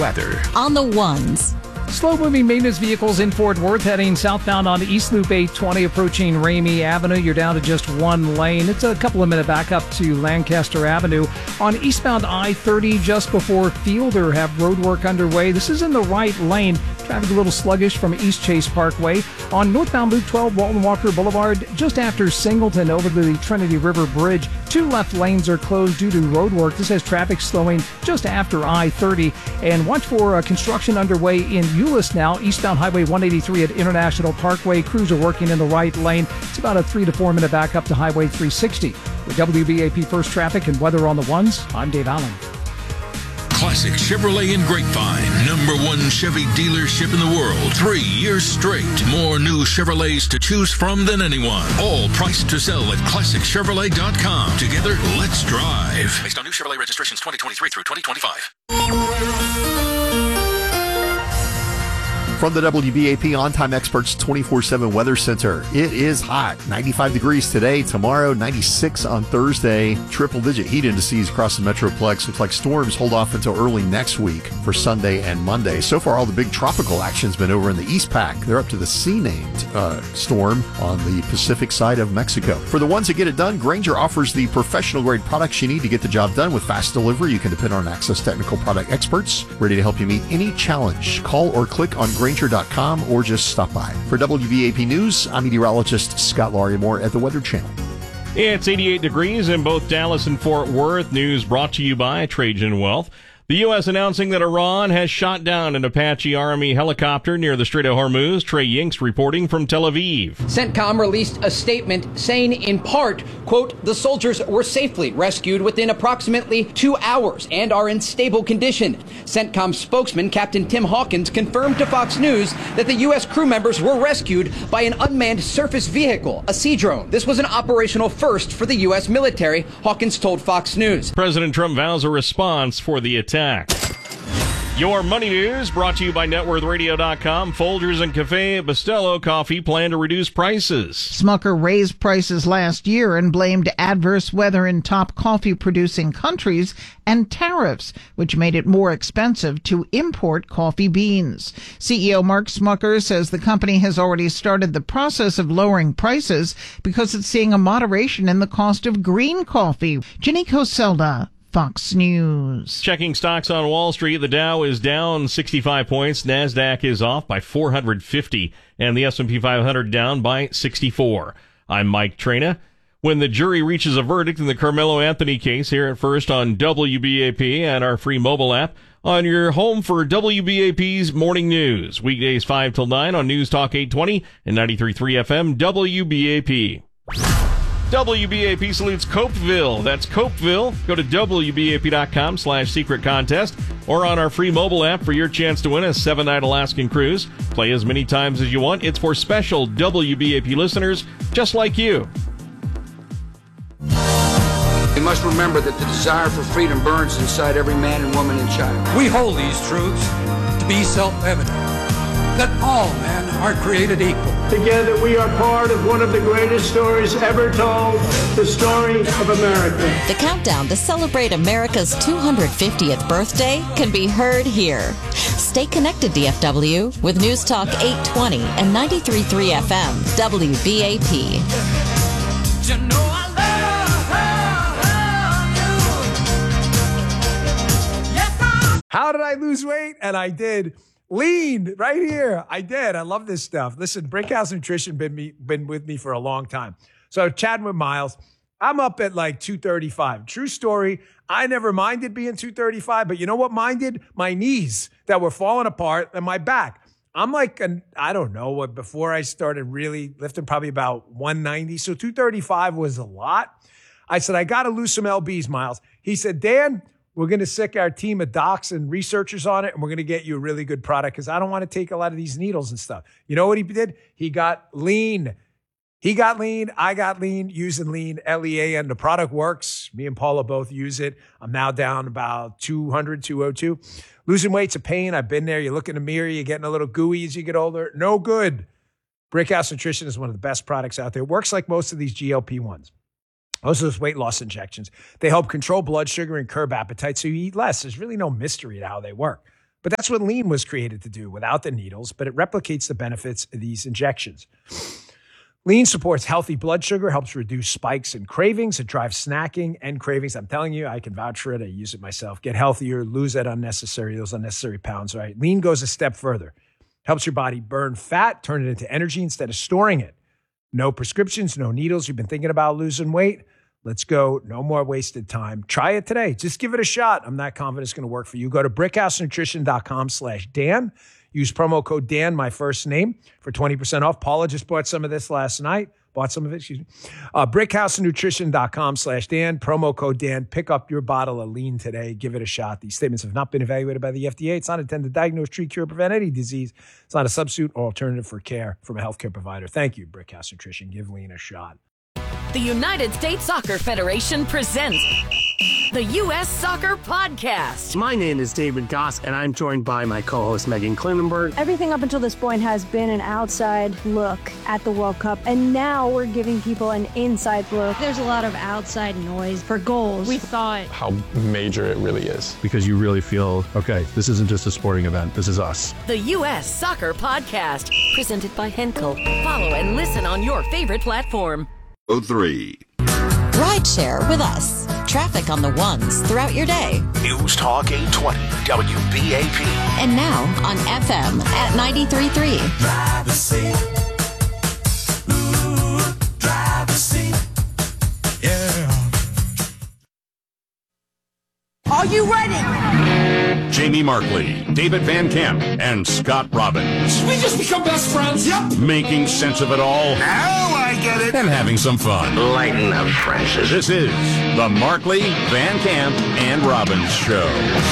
weather. On the ones. Slow-moving maintenance vehicles in Fort Worth heading southbound on East Loop 820 approaching Ramey Avenue. You're down to just one lane. It's a couple of minute back up to Lancaster Avenue. On eastbound I-30 just before Fielder have road work underway. This is in the right lane. Traffic a little sluggish from East Chase Parkway. On northbound Loop 12 Walton Walker Boulevard just after Singleton over to the Trinity River Bridge. Two left lanes are closed due to road work. This has traffic slowing just after I-30. And watch for construction underway in Euless now. Eastbound Highway 183 at International Parkway. Crews are working in the right lane. It's about a 3 to 4 minute back up to Highway 360. With WBAP First Traffic and Weather on the Ones, I'm Dave Allen. Classic Chevrolet in Grapevine, #1 Chevy dealership in the world, 3 years straight. More new Chevrolets to choose from than anyone. All priced to sell at ClassicChevrolet.com. Together, let's drive. Based on new Chevrolet registrations 2023 through 2025. From the WBAP On-Time Experts 24/7 Weather Center, it is hot. 95 degrees today, tomorrow 96 on Thursday. Triple-digit heat indices across the Metroplex. Looks like storms hold off until early next week for Sunday and Monday. So far, all the big tropical action's been over in the East Pac. They're up to the C-named storm on the Pacific side of Mexico. For the ones that get it done, Grainger offers the professional-grade products you need to get the job done with fast delivery. You can depend on Access Technical Product Experts, ready to help you meet any challenge. Call or click on Grainger.com or just stop by. For WBAP News, I'm meteorologist Scott Lauriamore at the Weather Channel. It's 88 degrees in both Dallas and Fort Worth. News brought to you by Trajan Wealth. The U.S. announcing that Iran has shot down an Apache Army helicopter near the Strait of Hormuz. Trey Yinks reporting from Tel Aviv. CENTCOM released a statement saying, in part, quote, the soldiers were safely rescued within approximately 2 hours and are in stable condition. CENTCOM spokesman Captain Tim Hawkins confirmed to Fox News that the U.S. crew members were rescued by an unmanned surface vehicle, a sea drone. This was an operational first for the U.S. military, Hawkins told Fox News. President Trump vows a response for the attack. Your money news brought to you by NetworthRadio.com. Folgers and Cafe Bustelo Coffee plan to reduce prices. Smucker raised prices last year and blamed adverse weather in top coffee-producing countries and tariffs, which made it more expensive to import coffee beans. CEO Mark Smucker says the company has already started the process of lowering prices because it's seeing a moderation in the cost of green coffee. Ginny Coselda, Fox News. Checking stocks on Wall Street, the Dow is down 65 points. NASDAQ is off by 450, and the S&P 500 down by 64. I'm Mike Trina. When the jury reaches a verdict in the Carmelo Anthony case, here at First on WBAP and our free mobile app, on your home for WBAP's Morning News. Weekdays 5 till 9 on News Talk 820 and 93.3 FM WBAP. WBAP salutes Copeville. That's Copeville. Go to WBAP.com/secret contest or on our free mobile app for your chance to win a 7-night Alaskan cruise. Play as many times as you want. It's for special WBAP listeners just like you. We must remember that the desire for freedom burns inside every man and woman and child. We hold these truths to be self-evident, that all men are created equal. Together we are part of one of the greatest stories ever told, the story of America. The countdown to celebrate America's 250th birthday can be heard here. Stay connected, DFW, with News Talk 820 and 93.3 FM, WBAP. You know I love you. Yes, How did I lose weight? And I did. Lean right here. I did. I love this stuff. Listen, Brickhouse Nutrition been with me for a long time. So chatting with Miles, I'm up at like 235. True story. I never minded being 235, but you know what minded? My knees that were falling apart and my back. I'm like, I don't know what, before I started really lifting, probably about 190. So 235 was a lot. I said, I got to lose some LBs, Miles. He said, Dan, we're going to sick our team of docs and researchers on it, and we're going to get you a really good product because I don't want to take a lot of these needles and stuff. You know what he did? He got lean. He got lean. I got lean using lean, LEA, and the product works. Me and Paula both use it. I'm now down about 200, 202. Losing weight's a pain. I've been there. You look in the mirror, you're getting a little gooey as you get older. No good. Brickhouse Nutrition is one of the best products out there. It works like most of these GLP-1s. Most of those weight loss injections. They help control blood sugar and curb appetite so you eat less. There's really no mystery to how they work. But that's what lean was created to do without the needles, but it replicates the benefits of these injections. Lean supports healthy blood sugar, helps reduce spikes and cravings. It drives snacking and cravings. I'm telling you, I can vouch for it. I use it myself. Get healthier, lose those unnecessary pounds, right? Lean goes a step further. Helps your body burn fat, turn it into energy instead of storing it. No prescriptions, no needles. You've been thinking about losing weight? Let's go. No more wasted time. Try it today. Just give it a shot. I'm not confident it's going to work for you. Go to brickhousenutrition.com/Dan. Use promo code Dan, my first name, for 20% off. Paula just bought some of this last night. brickhousenutrition.com/Dan. Promo code Dan. Pick up your bottle of lean today. Give it a shot. These statements have not been evaluated by the FDA. It's not intended to diagnose, treat, cure, prevent any disease. It's not a substitute or alternative for care from a healthcare provider. Thank you, Brickhouse Nutrition. Give lean a shot. The United States Soccer Federation presents the U.S. Soccer Podcast. My name is David Goss, and I'm joined by my co-host Megan Klinenberg. Everything up until this point has been an outside look at the World Cup, and now we're giving people an inside look. There's a lot of outside noise for goals. We thought how major it really is. Because you really feel, okay, this isn't just a sporting event, this is us. The U.S. Soccer Podcast, presented by Henkel. Follow and listen on your favorite platform. 03. Rideshare with us. Traffic on the ones throughout your day. News Talk 820 WBAP. And now on FM at 93.3. Drive the seat. Ooh, drive the seat. Yeah. Are you ready? Jamie Markley, David Van Camp, and Scott Robbins. We just become best friends. Yep. Making sense of it all. Now I get it. And having some fun. Lighten up, Francis. This is the Markley, Van Camp, and Robbins Show.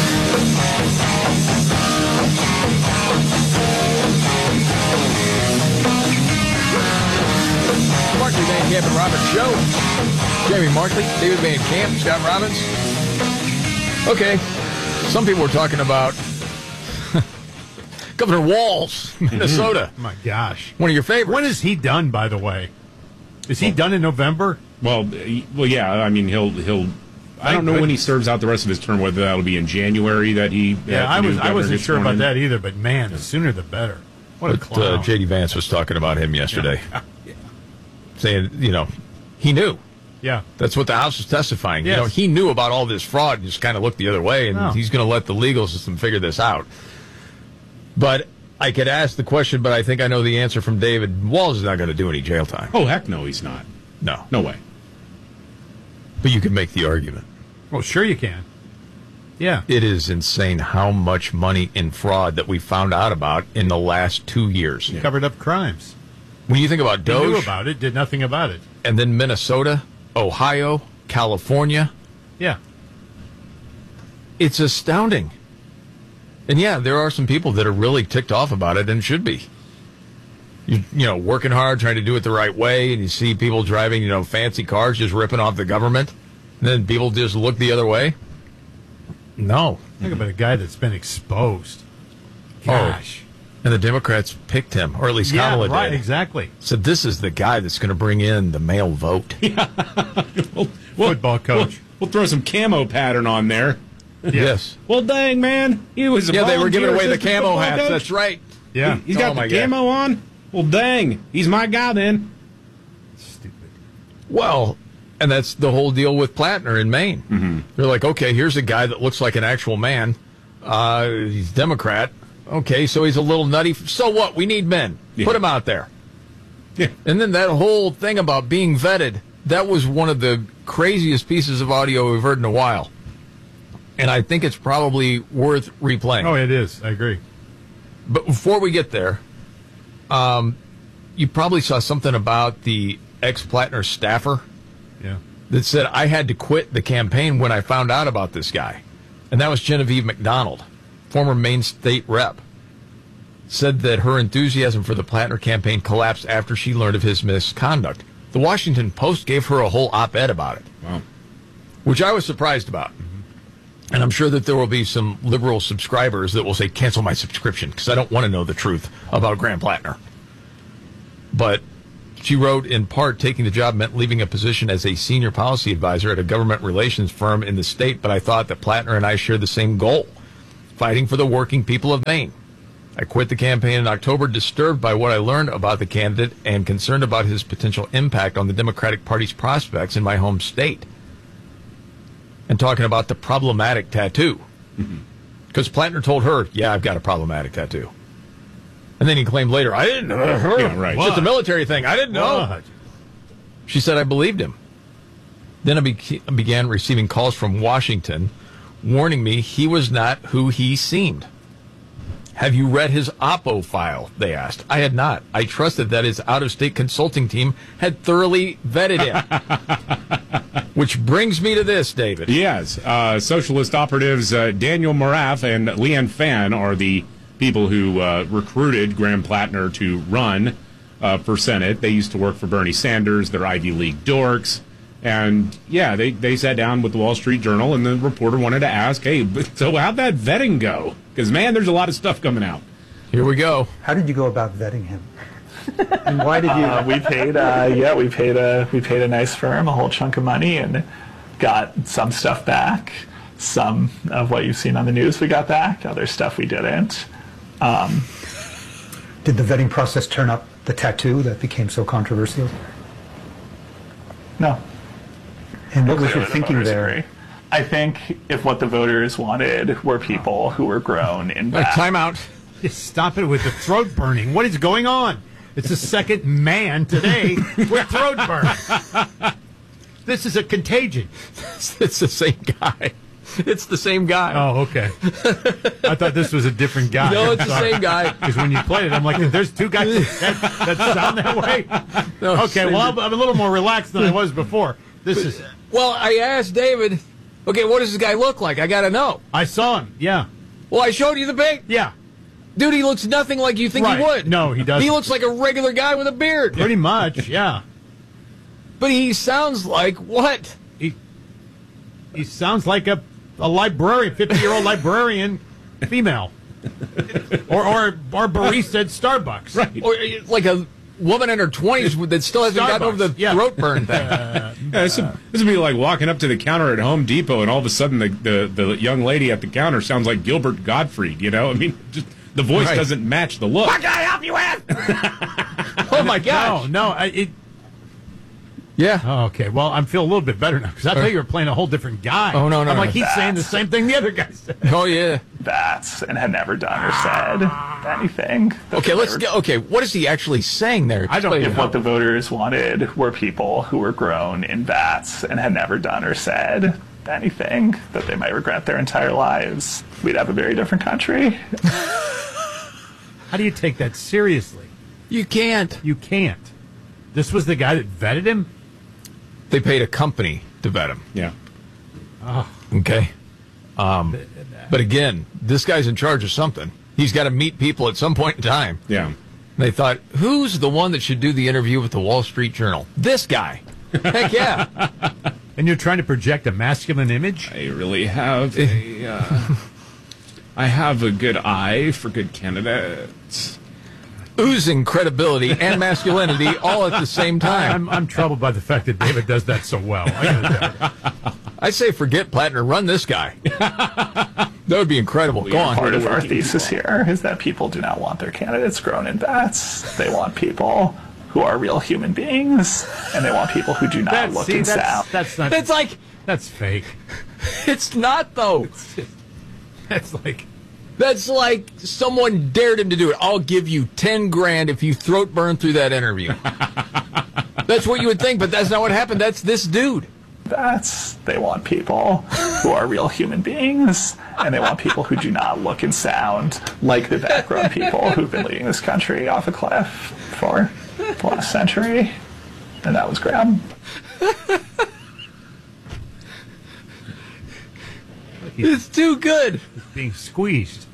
Markley, Van Camp, and Robbins Show. Jamie Markley, David Van Camp, Scott Robbins. Okay, some people were talking about Governor Walz, Minnesota. Oh my gosh. One of your favorites. When is he done, by the way? Is he done in November? Well, yeah. I mean, he'll. I don't know when he serves out the rest of his term. Whether that'll be in January that he. Yeah, I wasn't sure about that either. But man, the sooner the better. What a clown. J.D. Vance was talking about him yesterday, saying, he knew. Yeah. That's what the House was testifying. Yes. He knew about all this fraud and just kind of looked the other way, and he's going to let the legal system figure this out. But I could ask the question, but I think I know the answer from David. Walz is not going to do any jail time. Oh, heck no, he's not. No. No way. But you can make the argument. Well, sure you can. Yeah. It is insane how much money in fraud that we found out about in the last 2 years. Yeah. Covered up crimes. When you think about Doge. He knew about it, did nothing about it. And then Minnesota, Ohio, California. Yeah. It's astounding. And yeah, there are some people that are really ticked off about it and should be. Working hard, trying to do it the right way, and you see people driving, fancy cars just ripping off the government, and then people just look the other way. No. Think about a guy that's been exposed. Gosh. Oh. And the Democrats picked him, or at least Kamala right, did. Exactly. So this is the guy that's going to bring in the male vote. Yeah. Football coach. We'll throw some camo pattern on there. Yes. Well, dang, man. He was a they were giving away the assistant camo football hats. coach. That's right. Yeah. He's got the camo on? Well, dang. He's my guy then. Stupid. Well, and that's the whole deal with Plattner in Maine. Mm-hmm. They're like, okay, here's a guy that looks like an actual man. He's Democrat. Okay, so he's a little nutty. So what? We need men. Yeah. Put him out there. Yeah. And then that whole thing about being vetted, that was one of the craziest pieces of audio we've heard in a while. And I think it's probably worth replaying. Oh, it is. I agree. But before we get there, you probably saw something about the ex-Plattner staffer that said, I had to quit the campaign when I found out about this guy. And that was Genevieve McDonald, former Maine state rep, said that her enthusiasm for the Plattner campaign collapsed after she learned of his misconduct. The Washington Post gave her a whole op-ed about it, which I was surprised about. And I'm sure that there will be some liberal subscribers that will say, cancel my subscription, because I don't want to know the truth about Graham Plattner. But she wrote, in part, taking the job meant leaving a position as a senior policy advisor at a government relations firm in the state, but I thought that Plattner and I shared the same goal. fighting for the working people of Maine. I quit the campaign in October, disturbed by what I learned about the candidate and concerned about his potential impact on the Democratic Party's prospects in my home state. And talking about the problematic tattoo. Because Plattner told her, yeah, I've got a problematic tattoo. And then he claimed later, I didn't know. Yeah, right. It's just a military thing. I didn't know. What? She said, I believed him. Then I began receiving calls from Washington warning me he was not who he seemed. Have you read his Oppo file? They asked. I had not. I trusted that his out-of-state consulting team had thoroughly vetted him. Which brings me to this, David. Yes. Socialist operatives Daniel Moraff and Leanne Fan are the people who recruited Graham Plattner to run for Senate. They used to work for Bernie Sanders. They're Ivy League dorks. And, yeah, they sat down with the Wall Street Journal, and the reporter wanted to ask, hey, so how'd that vetting go? Because, man, there's a lot of stuff coming out. Here we go. How did you go about vetting him? And why did you? We paid a nice firm a whole chunk of money and got some stuff back. Some of what you've seen on the news we got back. Other stuff we didn't. Did the vetting process turn up the tattoo that became so controversial? No. And what was your thinking there? Agree. I think if what the voters wanted were people who were grown in bats. Time out. Just stop it with the throat burning. What is going on? It's the second man today with throat burn. This is a contagion. It's the same guy. It's the same guy. Oh, okay. I thought this was a different guy. No, it's the same guy. Because when you played it, I'm like, there's two guys that sound that way? No, okay, well, I'm a little more relaxed than I was before. Well, I asked David, okay, what does this guy look like? I got to know. I saw him, yeah. Well, I showed you the pic. Yeah. Dude, he looks nothing like you think he would. No, he doesn't. He looks like a regular guy with a beard. Pretty much, yeah. But he sounds like what? He sounds like a librarian, 50-year-old librarian, female. or barista at Starbucks. Right. Or like a woman in her 20s that still hasn't gotten over the throat burn thing. This would be like walking up to the counter at Home Depot and all of a sudden the young lady at the counter sounds like Gilbert Gottfried, you know? I mean, just the voice doesn't match the look. What can I help you with? Oh, my gosh. Yeah. Oh, okay. Well, I feel a little bit better now because I thought you were playing a whole different guy. Oh, no. I'm like, he's saying the same thing the other guy said. Oh, yeah. Bats and had never done or said anything. Okay, let's get. Okay, what is he actually saying there? I don't know. If what the voters wanted were people who were grown in bats and had never done or said anything that they might regret their entire lives, we'd have a very different country. How do you take that seriously? You can't. You can't. This was the guy that vetted him? They paid a company to vet him. Yeah. Oh. Okay. But again, this guy's in charge of something. He's got to meet people at some point in time. Yeah. They thought, who's the one that should do the interview with the Wall Street Journal? This guy. Heck yeah. And you're trying to project a masculine image? I really have I have a good eye for good candidates. Oozing credibility and masculinity all at the same time. I'm troubled by the fact that David does that so well. I say forget Plattner, run this guy. That would be incredible. Go on. Part of our thesis here is that people do not want their candidates grown in bats. They want people who are real human beings, and they want people who do not look and sound. That's not. It's like that's fake. It's not though. That's like someone dared him to do it. I'll give you 10 grand if you throat burn through that interview. That's what you would think, but that's not what happened. That's this dude. They want people who are real human beings, and they want people who do not look and sound like the background people who've been leading this country off a cliff for the last century. And that was Graham. It's too good. He's being squeezed.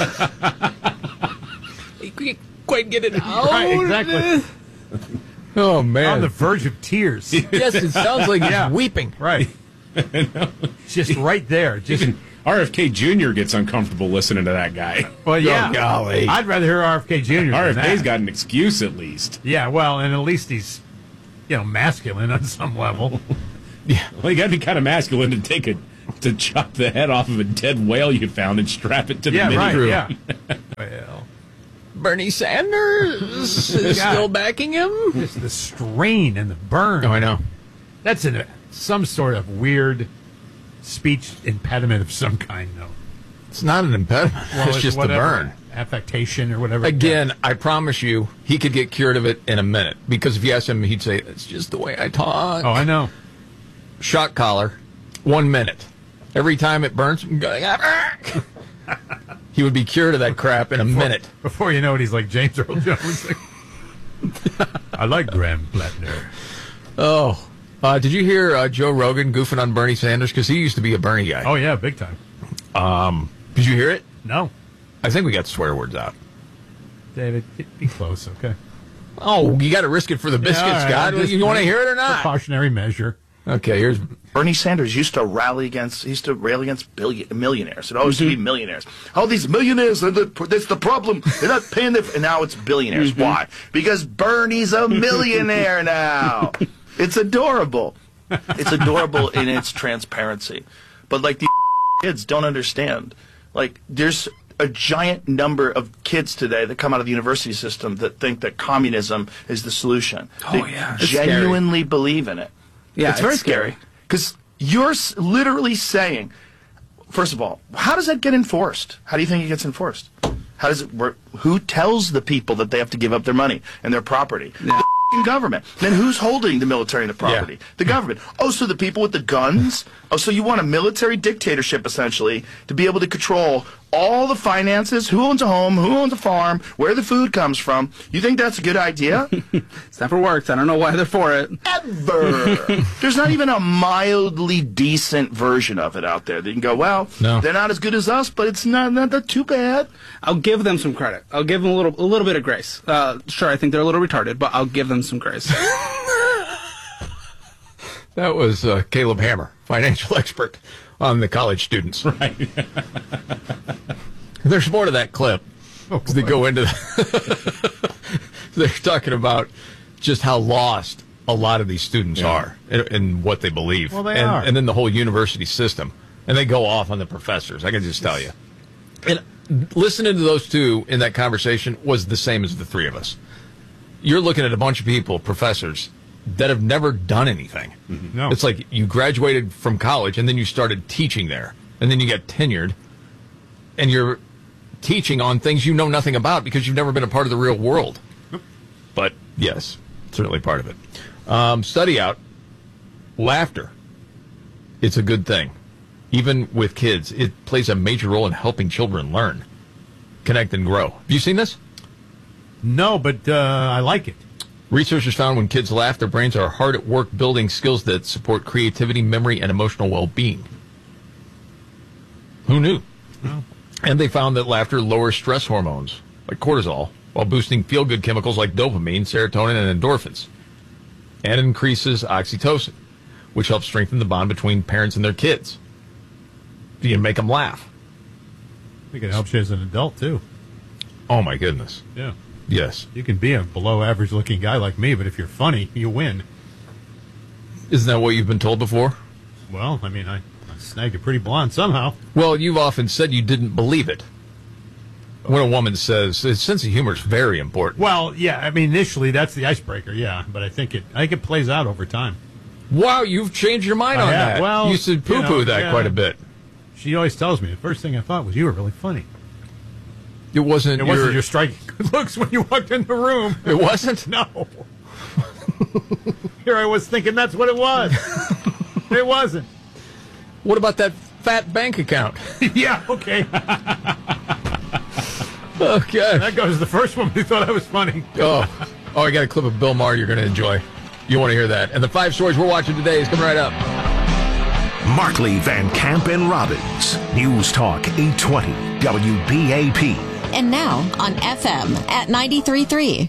He can't quite get it out. Right, exactly. Oh, man. On the verge of tears. Yes, it sounds like he's weeping. Right. Just right there. Even RFK Jr. gets uncomfortable listening to that guy. Well, yeah. Oh, golly. I'd rather hear RFK Jr. RFK's got an excuse at least. Yeah, well, and at least he's, masculine on some level. Yeah. Well, you got to be kind of masculine to to chop the head off of a dead whale you found and strap it to the mini crew. Yeah. Well, Bernie Sanders is still backing him? Just the strain and the burn. Oh, I know. That's some sort of weird speech impediment of some kind, though. It's not an impediment. Well, it's just the burn. Affectation or whatever. Again, I promise you, he could get cured of it in a minute. Because if you ask him, he'd say, it's just the way I talk. Oh, I know. Shock collar, 1 minute. Every time it burns, he would be cured of that crap in a minute. Before you know it, he's like James Earl Jones. I like Graham Plattner. Oh. Did you hear Joe Rogan goofing on Bernie Sanders? Because he used to be a Bernie guy. Oh, yeah, big time. Did you hear it? No. I think we got swear words out. David, be close, okay? Oh, you got to risk it for the biscuits, right, God. You want to hear it or not? Precautionary measure. Okay, here's Bernie Sanders used to rail against millionaires. It always used to be millionaires. Oh, these millionaires, that's the problem. They're not paying their... And now it's billionaires. Why? Because Bernie's a millionaire now. It's adorable. It's adorable in its transparency. But, like, the kids don't understand. Like, there's a giant number of kids today that come out of the university system that think that communism is the solution. They genuinely believe in it. Yeah, it's very scary. Because you're literally saying, first of all, how does that get enforced? How do you think it gets enforced? How does it work? Who tells the people that they have to give up their money and their property? Yeah. The government. Then who's holding the military and the property? Yeah. The government. Oh, so the people with the guns? Oh, so you want a military dictatorship, essentially, to be able to control all the finances, who owns a home, who owns a farm, where the food comes from. You think that's a good idea? It's never worked. I don't know why they're for it. Ever. There's not even a mildly decent version of it out there that you can go, well, they're not as good as us, but it's not too bad. I'll give them some credit. I'll give them a little bit of grace. Sure, I think they're a little retarded, but I'll give them some grace. That was Caleb Hammer, financial expert on the college students. Right. There's more to that clip. They go into they're talking about just how lost a lot of these students are in what they believe. Well, they are. And then the whole university system. And they go off on the professors. I can just tell you. And listening to those two in that conversation was the same as the three of us. You're looking at a bunch of people, professors, that have never done anything. Mm-hmm. No. It's like you graduated from college and then you started teaching there. And then you get tenured and you're teaching on things you know nothing about because you've never been a part of the real world. Nope. But yes, certainly part of it. Study out laughter. It's a good thing. Even with kids, it plays a major role in helping children learn, connect, and grow. Have you seen this? No, but I like it. Researchers found when kids laugh, their brains are hard at work building skills that support creativity, memory, and emotional well-being. Who knew? No. And they found that laughter lowers stress hormones, like cortisol, while boosting feel-good chemicals like dopamine, serotonin, and endorphins. And increases oxytocin, which helps strengthen the bond between parents and their kids. You make them laugh. I think it helps you as an adult, too. Oh, my goodness. Yeah. Yes. You can be a below-average-looking guy like me, but if you're funny, you win. Isn't that what you've been told before? Well, I mean, I snagged a pretty blonde somehow. Well, you've often said you didn't believe it. When a woman says, a sense of humor is very important. Well, yeah, I mean, initially, that's the icebreaker, yeah. But I think it plays out over time. Wow, you've changed your mind on that. Well, you used to poo-poo that quite a bit. She always tells me, the first thing I thought was you were really funny. It wasn't your striking good looks when you walked in the room. It wasn't? No. Here I was thinking that's what it was. It wasn't. What about that fat bank account? Yeah, okay. Okay. That goes to the first woman who thought I was funny. Oh, I got a clip of Bill Maher you're going to enjoy. You want to hear that. And the 5 stories we're watching today is coming right up. Markley, Van Camp, and Robbins. News Talk 820 WBAP. And now on FM at 93.3.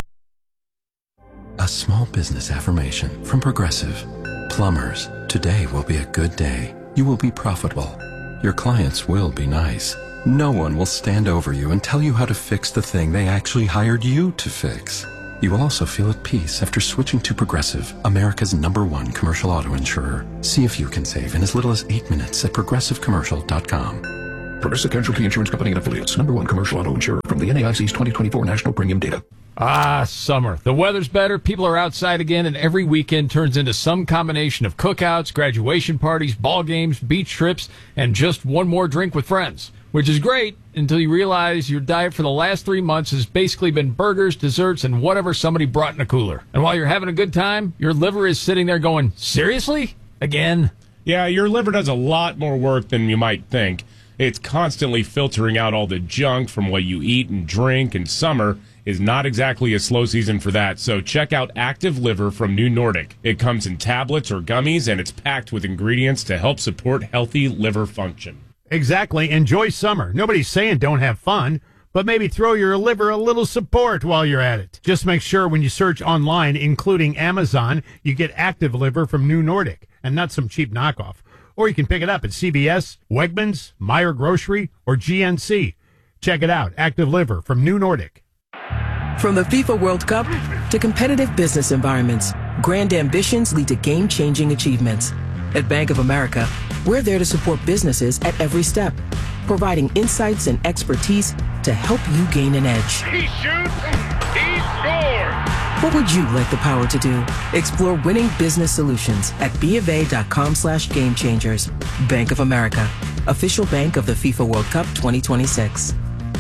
A small business affirmation from Progressive. Plumbers, today will be a good day. You will be profitable. Your clients will be nice. No one will stand over you and tell you how to fix the thing they actually hired you to fix. You will also feel at peace after switching to Progressive, America's #1 commercial auto insurer. See if you can save in as little as 8 minutes at progressivecommercial.com. Progressive Casualty Insurance Company and Affiliates, #1 commercial auto insurer from the NAIC's 2024 national premium data. Ah, summer. The weather's better, people are outside again, and every weekend turns into some combination of cookouts, graduation parties, ball games, beach trips, and just one more drink with friends. Which is great until you realize your diet for the last 3 months has basically been burgers, desserts, and whatever somebody brought in a cooler. And while you're having a good time, your liver is sitting there going, seriously? Again? Yeah, your liver does a lot more work than you might think. It's constantly filtering out all the junk from what you eat and drink, and summer is not exactly a slow season for that. So check out Active Liver from New Nordic. It comes in tablets or gummies, and it's packed with ingredients to help support healthy liver function. Exactly. Enjoy summer. Nobody's saying don't have fun, but maybe throw your liver a little support while you're at it. Just make sure when you search online, including Amazon, you get Active Liver from New Nordic and not some cheap knockoff. Or you can pick it up at CVS, Wegmans, Meijer Grocery, or GNC. Check it out. Active Liver from New Nordic. From the FIFA World Cup to competitive business environments, grand ambitions lead to game-changing achievements. At Bank of America, we're there to support businesses at every step, providing insights and expertise to help you gain an edge. He shoots, he scores! What would you like the power to do? Explore winning business solutions at BofA.com/gamechangers. Bank of America, official bank of the FIFA World Cup 2026.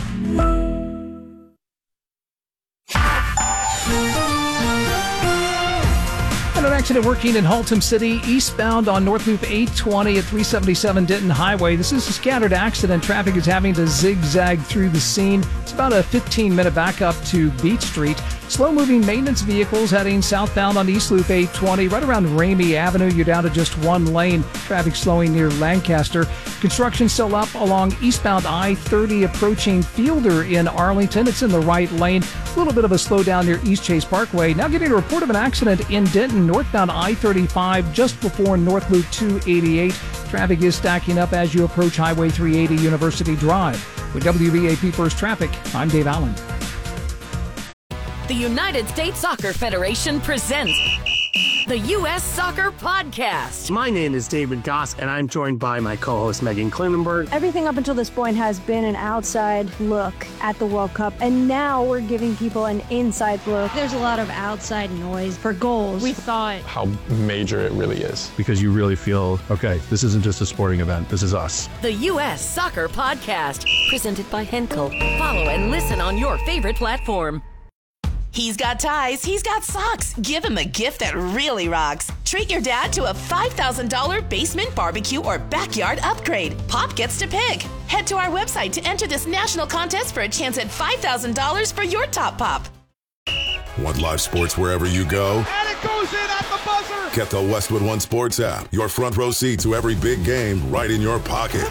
An accident working in Haltom City, eastbound on North Loop 820 at 377 Denton Highway. This is a scattered accident. Traffic is having to zigzag through the scene. It's about a 15-minute backup to Beach Street. Slow-moving maintenance vehicles heading southbound on East Loop 820. Right around Ramey Avenue, you're down to just one lane. Traffic slowing near Lancaster. Construction still up along eastbound I-30 approaching Fielder in Arlington. It's in the right lane. A little bit of a slowdown near East Chase Parkway. Now getting a report of an accident in Denton, northbound I-35 just before North Loop 288. Traffic is stacking up as you approach Highway 380 University Drive. With WBAP First Traffic, I'm Dave Allen. The United States Soccer Federation presents the U.S. Soccer Podcast. My name is David Goss, and I'm joined by my co-host Megan Klinenberg. Everything up until this point has been an outside look at the World Cup, and now we're giving people an inside look. There's a lot of outside noise for goals. We thought How major it really is. Because you really feel, okay, this isn't just a sporting event. This is us. The U.S. Soccer Podcast, presented by Henkel. Follow and listen on your favorite platform. He's got ties, he's got socks. Give him a gift that really rocks. Treat your dad to a $5,000 basement barbecue or backyard upgrade. Pop gets to pick. Head to our website to enter this national contest for a chance at $5,000 for your top pop. Want live sports wherever you go? And it goes in at the buzzer! Get the Westwood One Sports app. Your front row seat to every big game right in your pocket.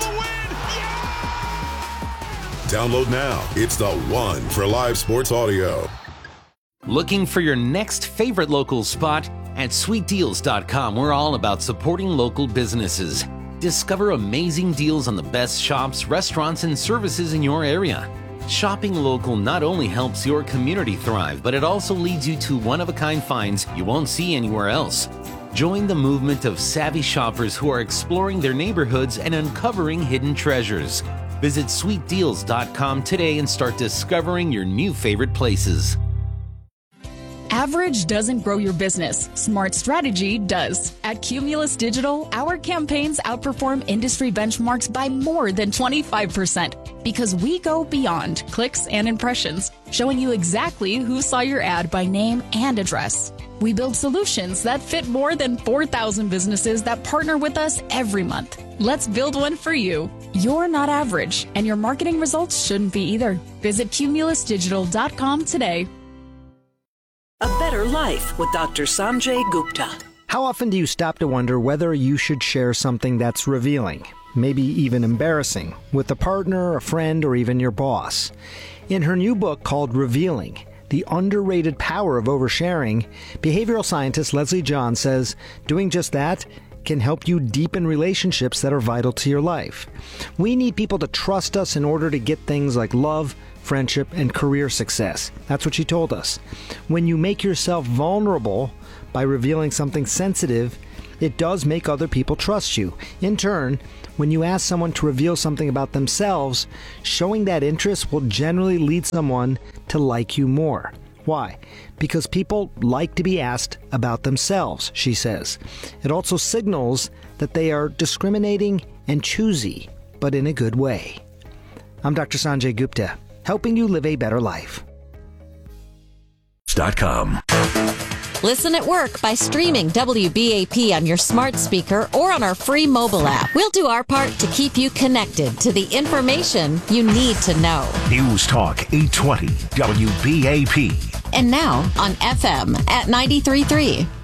Download now. It's the one for live sports audio. Looking for your next favorite local spot? At sweetdeals.com, we're all about supporting local businesses. Discover amazing deals on the best shops, restaurants, and services in your area. Shopping local not only helps your community thrive, but it also leads you to one-of-a-kind finds you won't see anywhere else. Join the movement of savvy shoppers who are exploring their neighborhoods and uncovering hidden treasures. Visit sweetdeals.com today and start discovering your new favorite places. Average doesn't grow your business. Smart strategy does. At Cumulus Digital, our campaigns outperform industry benchmarks by more than 25% because we go beyond clicks and impressions, showing you exactly who saw your ad by name and address. We build solutions that fit more than 4,000 businesses that partner with us every month. Let's build one for you. You're not average, and your marketing results shouldn't be either. Visit cumulusdigital.com today. A Better Life with Dr. Sanjay Gupta. How often do you stop to wonder whether you should share something that's revealing, maybe even embarrassing, with a partner, a friend, or even your boss? In her new book called Revealing, The Underrated Power of Oversharing, behavioral scientist Leslie John says doing just that can help you deepen relationships that are vital to your life. We need people to trust us in order to get things like love, friendship, and career success. That's what she told us. When you make yourself vulnerable by revealing something sensitive, it does make other people trust you. In turn, when you ask someone to reveal something about themselves, showing that interest will generally lead someone to like you more. Why? Because people like to be asked about themselves, she says. It also signals that they are discriminating and choosy, but in a good way. I'm Dr. Sanjay Gupta, helping you live a better life. .com. Listen at work by streaming WBAP on your smart speaker or on our free mobile app. We'll do our part to keep you connected to the information you need to know. News Talk 820 WBAP. And now on FM at 93.3.